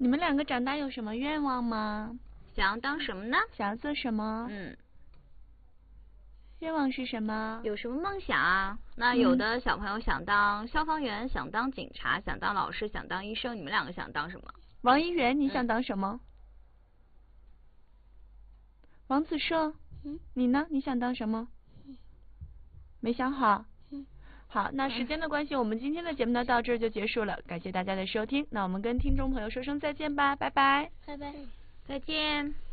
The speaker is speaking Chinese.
你们两个长大有什么愿望吗？ 想要当什么呢？ 想要做什么？愿望是什么？ 有什么梦想啊？那有的小朋友想当消防员，想当警察，想当老师，想当医生。你们两个想当什么？ 王一元，你想当什么？王子硕，你呢？你想当什么？没想好。好，那时间的关系，我们今天的节目呢到这儿就结束了，感谢大家的收听。那我们跟听众朋友说声再见吧，拜拜。 拜拜。 再见。